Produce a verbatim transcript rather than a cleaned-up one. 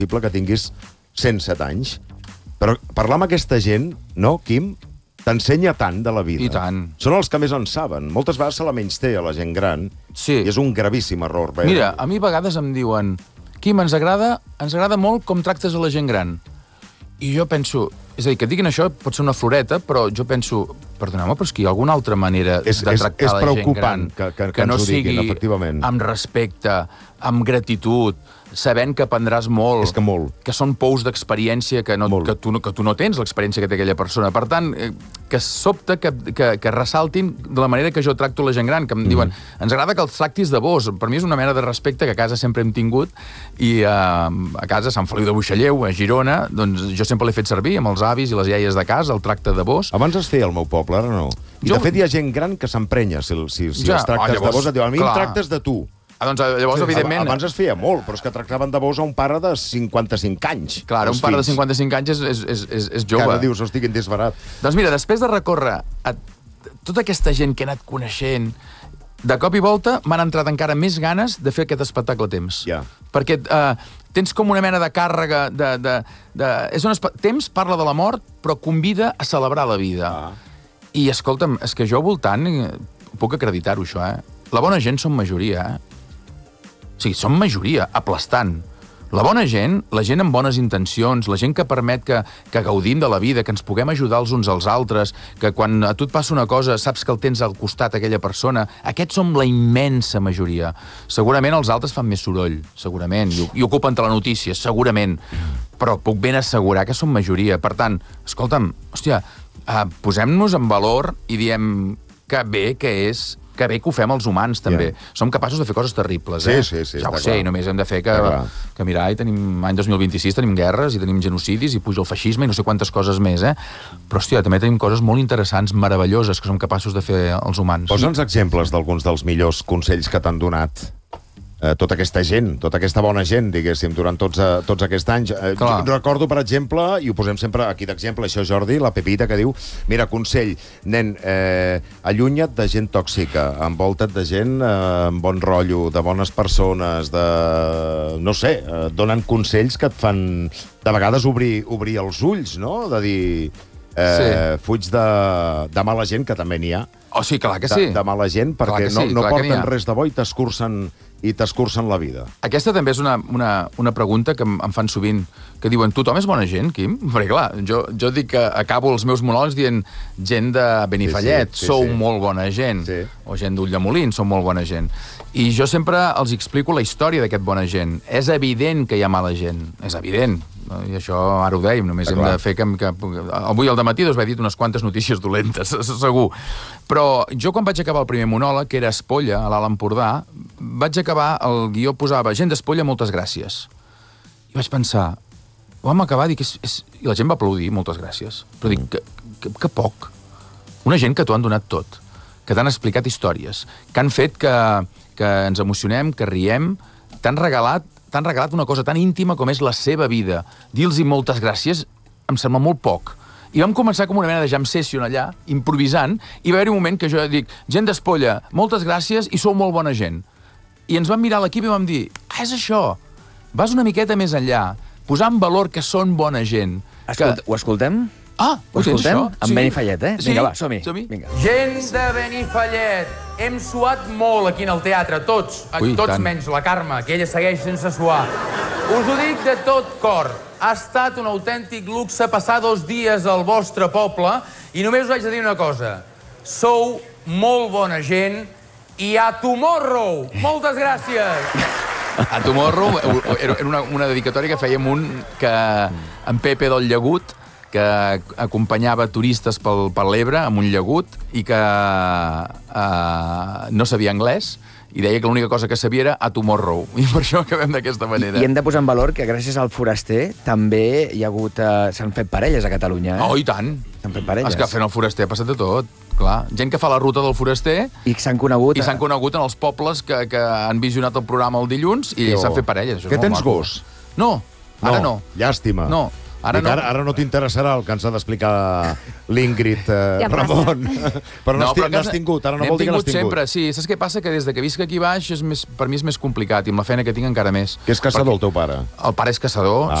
possible que tinguis cent set anys. Però parlar amb aquesta gent, no, Quim, t'ensenya tant de la vida. I tant. Són els que més en saben. Moltes vegades se la menysté a la gent gran. Sí. I és un gravíssim error. Bé. Mira, a mi a vegades em diuen Quim, ens agrada, ens agrada molt com tractes a la gent gran. I jo penso... És a dir, que et diguin això pot ser una floreta, però jo penso... Perdoneu-me, però és que hi ha alguna altra manera és, de tractar és, és la gent gran que, que, que, que no ens ho diguin, sigui efectivament. amb respecte, amb gratitud, sabent que aprendràs molt, és que molt. que són pous d'experiència que, no, que, tu, que tu no tens, l'experiència que té aquella persona. Per tant, eh, que sobte que, que, que ressaltin de la manera que jo tracto la gent gran, que em mm. diuen, ens agrada que els tractis de vos. Per mi és una mena de respecte que a casa sempre hem tingut, i eh, a casa, a Sant Feliu de Buixalleu, a Girona, doncs jo sempre l'he fet servir amb els avis i les iaies de casa, el tracte de vos. Abans es feia al meu poble, ara no. I jo... de fet hi ha gent gran que s'emprenya si, si, si ja. els tractes oh, llavors, de vos et diuen, a mi clar. em tractes de tu. Ah, doncs llavors, sí, evidentment... Abans es feia molt, però és que tractaven de vos a un pare de cinquanta-cinc anys. Clar, un pare de cinquanta-cinc anys és, és, és, és, és jove. Que ara dius, hosti, quin disbarat. Doncs mira, després de recórrer a tota aquesta gent que he anat coneixent, de cop i volta m'han entrat encara més ganes de fer aquest espectacle a temps. Ja. Perquè eh, tens com una mena de càrrega de... de, de és un espe... Temps parla de la mort, però convida a celebrar la vida. Ah. I, escolta'm, és que jo al voltant puc acreditar-ho, això, eh? La bona gent són majoria, eh? O sigui, són majoria, aplastant. La bona gent, la gent amb bones intencions, la gent que permet que, que gaudim de la vida, que ens puguem ajudar els uns als altres, que quan a tu et passa una cosa saps que el tens al costat aquella persona, aquests som la immensa majoria. Segurament els altres fan més soroll, segurament, i, i ocupen la notícia, segurament, però puc ben assegurar que són majoria. Per tant, escolta'm, hòstia, eh, posem-nos en valor i diem que bé que és... que bé que ho fem els humans, també. Yeah. Som capaços de fer coses terribles, eh? Sí, sí, sí. Ja ho sé, i només hem de fer que, que mirar, i tenim any dos mil vint-i-sis, tenim guerres, i tenim genocidis, i puja el feixisme, i no sé quantes coses més, eh? Però, hòstia, també tenim coses molt interessants, meravelloses, que som capaços de fer els humans. Posa'ns exemples d'alguns dels millors consells que t'han donat eh, tota aquesta gent, tota aquesta bona gent, diguéssim, durant tots, eh, tots aquests anys. Eh, recordo, per exemple, i ho posem sempre aquí d'exemple, això, Jordi, la Pepita, que diu, mira, consell, nen, eh, allunya't de gent tòxica, envolta't de gent eh, amb bon rotllo, de bones persones, de... no sé, eh, donen consells que et fan, de vegades, obrir, obrir els ulls, no?, de dir... Eh, sí. Fuig de, de mala gent, que també n'hi ha. Oh, sí, clar que sí. De, de mala gent, perquè sí, no, no porten res de bo i t'escurcen i t'escurcen la vida. Aquesta també és una, una, una pregunta que em, em fan sovint, que diuen, tothom és bona gent, Quim? Perquè, clar, jo, jo dic que acabo els meus monòlegs dient gent de Benifallet, sí, sí, sí, sou sí. molt bona gent, sí. o gent d'Ulldemolins, sou molt bona gent. I jo sempre els explico la història d'aquest bona gent. És evident que hi ha mala gent, és evident. I això ara ho dèiem, només ah, hem clar. de fer que, que... Avui al dematí us he dit unes quantes notícies dolentes, segur. Però jo quan vaig acabar el primer monòleg, que era Espolla, a l'Alt Empordà, vaig acabar, el guió posava gent d'Espolla, moltes gràcies. I vaig pensar, ho vam acabar, dic, és, és... i la gent va aplaudir, moltes gràcies. Però dic, que, que, que poc. Una gent que t'ho han donat tot, que t'han explicat històries, que han fet que, que ens emocionem, que riem, t'han regalat t'han regalat una cosa tan íntima com és la seva vida. Dir-los moltes gràcies em sembla molt poc. I vam començar com una mena de jam session allà, improvisant, i va haver-hi un moment que jo dic, gent d'Espolla, moltes gràcies i sou molt bona gent. I ens vam mirar l'equip i vam dir, ah, és això, vas una miqueta més enllà, posar en valor que són bona gent. Escolta, que... Ho escoltem? Ah, ho tens, això? Amb sí. Benifallet, eh? Sí. Vinga, va, som-hi. Som Vinga. Gent de Benifallet, hem suat molt aquí en el teatre, tots, Ui, tots tant. menys la Carme, que ella segueix sense suar. Us ho dic de tot cor. Ha estat un autèntic luxe passar dos dies al vostre poble i només us haig de dir una cosa. Sou molt bona gent i a tomorrow! Moltes gràcies! A tomorrow era una, una dedicatòria que fèiem un que en Pepe del Llagut, que acompanyava turistes pel, per l'Ebre amb un llagut i que uh, no sabia anglès i deia que l'única cosa que sabia era a tomorrow. I per això acabem d'aquesta manera. I, I hem de posar en valor que gràcies al Foraster també hi ha hagut... Uh, s'han fet parelles a Catalunya, eh? Oh, i tant! S'han fet parelles. És que fent el Foraster ha passat de tot, clar. Gent que fa la ruta del Foraster... I s'han conegut... I s'han conegut en els pobles que, que han visionat el programa el dilluns i s'han fet parelles. Que tens gos? No, ara no. Llàstima. No. Ara no, ara, ara no t'interessarà el que ens ha d'explicar l'Ingrid, eh, ja Ramon. Però no, no però has tingut, ara no vol dir que n'has tingut. Sempre, sí. Saps què passa? Que des que visc aquí baix, és més, per mi és més complicat, i amb la feina que tinc encara més. Que és caçador, el teu pare? El pare és caçador,